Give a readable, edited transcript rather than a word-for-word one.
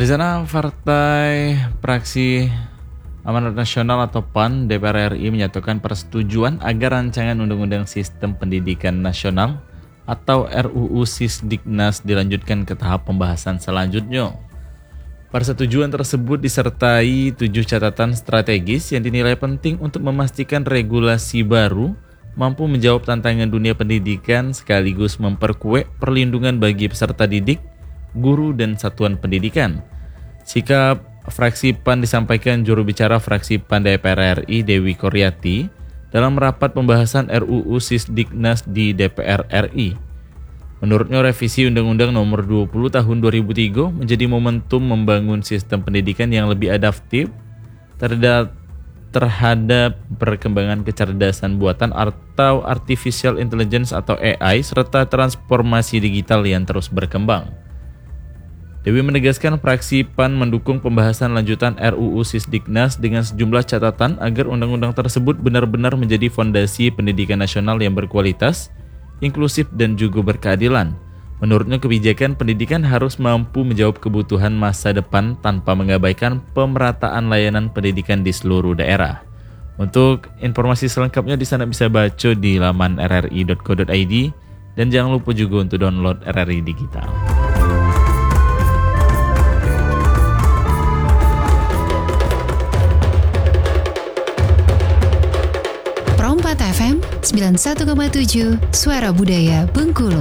Di sana Partai Praksi Amanat Nasional atau PAN DPR RI menyatakan persetujuan agar rancangan Undang-Undang Sistem Pendidikan Nasional atau RUU Sisdiknas dilanjutkan ke tahap pembahasan selanjutnya. Persetujuan tersebut disertai 7 catatan strategis yang dinilai penting untuk memastikan regulasi baru mampu menjawab tantangan dunia pendidikan sekaligus memperkuat perlindungan bagi peserta didik, guru, dan satuan pendidikan. Sikap fraksi PAN disampaikan juru bicara fraksi PAN DPR RI Dewi Koryati dalam rapat pembahasan RUU Sisdiknas di DPR RI. Menurutnya revisi Undang-Undang Nomor 20 Tahun 2003 menjadi momentum membangun sistem pendidikan yang lebih adaptif terhadap perkembangan kecerdasan buatan atau artificial intelligence atau AI serta transformasi digital yang terus berkembang. Dewi menegaskan fraksi PAN mendukung pembahasan lanjutan RUU Sisdiknas dengan sejumlah catatan agar undang-undang tersebut benar-benar menjadi fondasi pendidikan nasional yang berkualitas, inklusif, dan juga berkeadilan. Menurutnya kebijakan pendidikan harus mampu menjawab kebutuhan masa depan tanpa mengabaikan pemerataan layanan pendidikan di seluruh daerah. Untuk informasi selengkapnya di sana bisa baca di laman rri.co.id dan jangan lupa juga untuk download RRI Digital. Pro 4 FM 91,7 Suara Budaya Bengkulu.